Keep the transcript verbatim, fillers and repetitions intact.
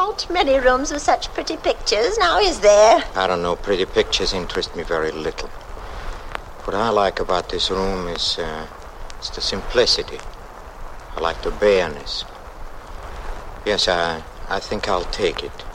aren't many rooms with such pretty pictures, now is there? I don't know. Pretty pictures interest me very little. What I like about this room is, uh, it's the simplicity. I like the bareness. Yes, I, I think I'll take it.